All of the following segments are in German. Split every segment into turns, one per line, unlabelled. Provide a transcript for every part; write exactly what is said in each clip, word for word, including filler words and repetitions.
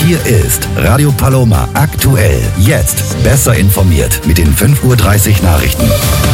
Hier ist Radio Paloma aktuell. Jetzt besser informiert mit den fünf Uhr dreißig Nachrichten.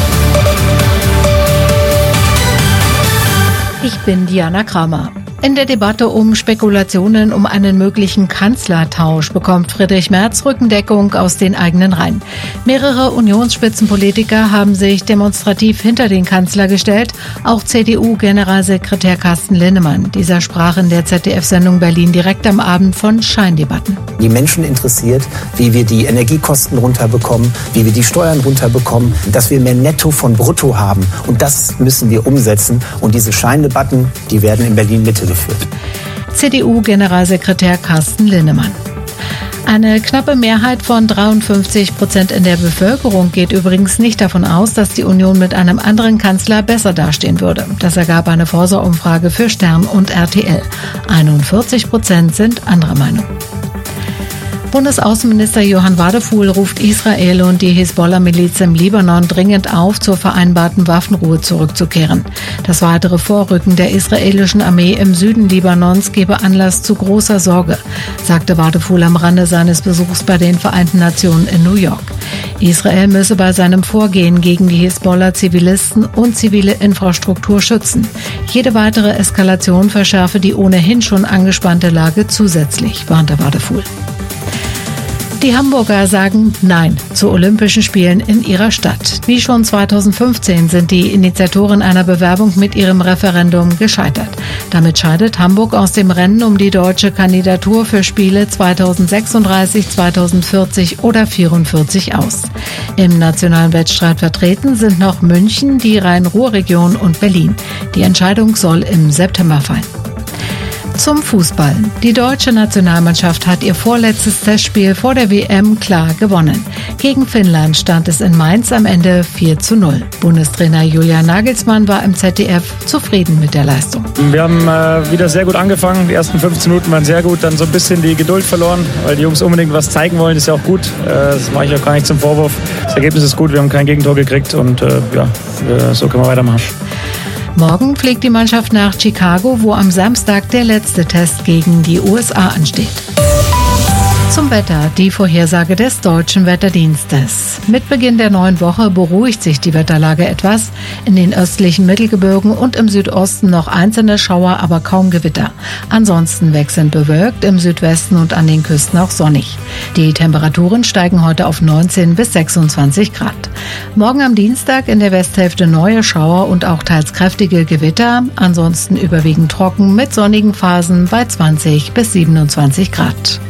Ich bin Diana Kramer. In der Debatte um Spekulationen um einen möglichen Kanzlertausch bekommt Friedrich Merz Rückendeckung aus den eigenen Reihen. Mehrere Unionsspitzenpolitiker haben sich demonstrativ hinter den Kanzler gestellt, auch C D U-Generalsekretär Carsten Linnemann. Dieser sprach in der Z D F-Sendung Berlin direkt am Abend von Scheindebatten.
Die Menschen interessiert, wie wir die Energiekosten runterbekommen, wie wir die Steuern runterbekommen, dass wir mehr Netto von Brutto haben. Und das müssen wir umsetzen. Und diese Scheindebatten, die werden in Berlin-Mitte geführt.
C D U-Generalsekretär Carsten Linnemann. Eine knappe Mehrheit von dreiundfünfzig Prozent in der Bevölkerung geht übrigens nicht davon aus, dass die Union mit einem anderen Kanzler besser dastehen würde. Das ergab eine Forsa-Umfrage für Stern und R T L. einundvierzig Prozent sind anderer Meinung. Bundesaußenminister Johann Wadefuhl ruft Israel und die Hisbollah-Miliz im Libanon dringend auf, zur vereinbarten Waffenruhe zurückzukehren. Das weitere Vorrücken der israelischen Armee im Süden Libanons gebe Anlass zu großer Sorge, sagte Wadefuhl am Rande seines Besuchs bei den Vereinten Nationen in New York. Israel müsse bei seinem Vorgehen gegen die Hisbollah Zivilisten und zivile Infrastruktur schützen. Jede weitere Eskalation verschärfe die ohnehin schon angespannte Lage zusätzlich, warnte Wadefuhl. Die Hamburger sagen Nein zu Olympischen Spielen in ihrer Stadt. Wie schon zweitausendfünfzehn sind die Initiatoren einer Bewerbung mit ihrem Referendum gescheitert. Damit scheidet Hamburg aus dem Rennen um die deutsche Kandidatur für Spiele zweitausendsechsunddreißig, zweitausendvierzig oder vierundvierzig aus. Im nationalen Wettstreit vertreten sind noch München, die Rhein-Ruhr-Region und Berlin. Die Entscheidung soll im September fallen. Zum Fußball. Die deutsche Nationalmannschaft hat ihr vorletztes Testspiel vor der W M klar gewonnen. Gegen Finnland stand es in Mainz am Ende vier zu null. Bundestrainer Julian Nagelsmann war im Z D F zufrieden mit der Leistung.
Wir haben äh, wieder sehr gut angefangen. Die ersten fünfzehn Minuten waren sehr gut. Dann so ein bisschen die Geduld verloren, weil die Jungs unbedingt was zeigen wollen. Das ist ja auch gut. Äh, das mache ich auch gar nicht zum Vorwurf. Das Ergebnis ist gut. Wir haben kein Gegentor gekriegt und äh, ja, äh, so können wir weitermachen.
Morgen fliegt die Mannschaft nach Chicago, wo am Samstag der letzte Test gegen die U S A ansteht. Zum Wetter, die Vorhersage des Deutschen Wetterdienstes. Mit Beginn der neuen Woche beruhigt sich die Wetterlage etwas. In den östlichen Mittelgebirgen und im Südosten noch einzelne Schauer, aber kaum Gewitter. Ansonsten wechselnd bewölkt, im Südwesten und an den Küsten auch sonnig. Die Temperaturen steigen heute auf neunzehn bis sechsundzwanzig Grad. Morgen am Dienstag in der Westhälfte neue Schauer und auch teils kräftige Gewitter. Ansonsten überwiegend trocken mit sonnigen Phasen bei zwanzig bis siebenundzwanzig Grad.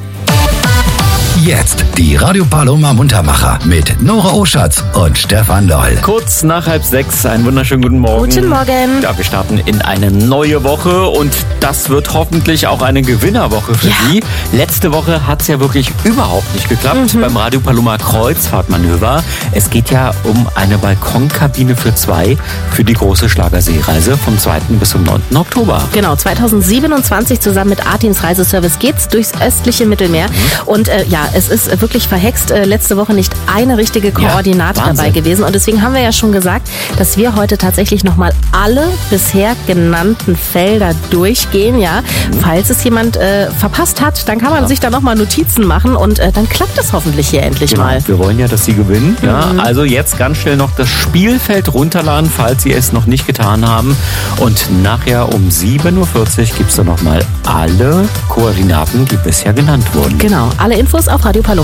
Jetzt die Radio Paloma Muntermacher mit Nora Oschatz und Stefan Doll.
Kurz nach halb sechs, einen wunderschönen guten Morgen.
Guten Morgen.
Ja, wir starten in eine neue Woche und das wird hoffentlich auch eine Gewinnerwoche für
ja.
Sie. Letzte Woche hat es ja wirklich überhaupt nicht geklappt mhm. beim Radio Paloma Kreuzfahrtmanöver. Es geht ja um eine Balkonkabine für zwei für die große Schlagerseereise vom zweiten bis zum neunten Oktober.
Genau, zweitausendsiebenundzwanzig zusammen mit Artins Reiseservice geht's durchs östliche Mittelmeer. Mhm. Und äh, ja, es ist wirklich verhext. Äh, letzte Woche nicht eine richtige Koordinate ja, dabei gewesen. Und deswegen haben wir ja schon gesagt, dass wir heute tatsächlich nochmal alle bisher genannten Felder durchgehen. Ja, mhm. Falls es jemand äh, verpasst hat, dann kann man ja. sich da nochmal Notizen machen und äh, dann klappt es hoffentlich hier endlich
genau.
mal.
Wir wollen ja, dass Sie gewinnen. Mhm. Ja, also jetzt ganz schnell noch das Spielfeld runterladen, falls Sie es noch nicht getan haben. Und nachher um sieben Uhr vierzig gibt es dann nochmal alle Koordinaten, die bisher genannt wurden.
Genau, alle Infos auf Radio Paloma.